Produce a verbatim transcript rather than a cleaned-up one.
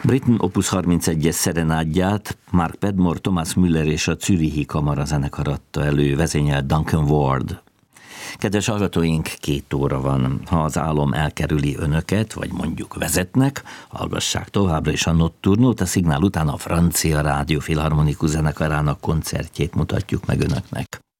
Britten Opus harmincegyes szerenádját Mark Padmore, Thomas Müller és a Zürichi Kamarazenekar adta elő, vezényelt Duncan Ward. Kedves hallgatóink, két óra van. Ha az álom elkerüli önöket, vagy mondjuk vezetnek, hallgassák továbbra is a Notturno't, a szignál után a Francia Rádió Filharmonikus Zenekarának koncertjét mutatjuk meg önöknek.